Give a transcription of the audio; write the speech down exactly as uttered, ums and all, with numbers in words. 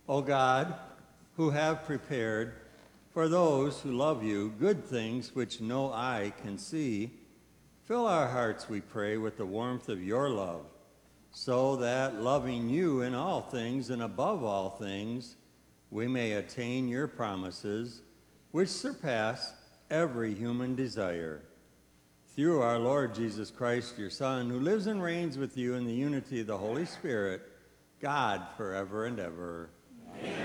O God, who have prepared for those who love you good things which no eye can see, fill our hearts, we pray, with the warmth of your love, so that, loving you in all things and above all things, we may attain your promises, which surpass every human desire. Through our Lord Jesus Christ, your Son, who lives and reigns with you in the unity of the Holy Spirit, God, forever and ever. Amen.